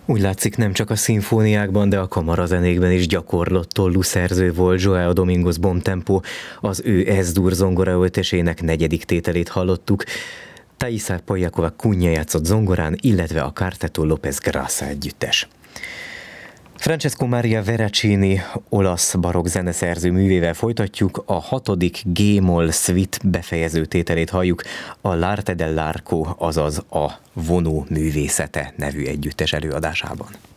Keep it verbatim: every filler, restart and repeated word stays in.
Úgy látszik, nem csak a szimfóniákban, de a kamarazenékben is gyakorlott tollú szerző volt João Domingos Bomtempo. Az ő Es-dur zongoraöltésének negyedik tételét hallottuk. Thaisa Polyakova Cunha játszott zongorán, illetve a Quarteto López Grassa együttes. Francesco Maria Veracini olasz barokk zeneszerző művével folytatjuk, a hatodik G-moll suite befejező tételét halljuk, a L'arte dell'arco, azaz a vonó művészete nevű együttes előadásában.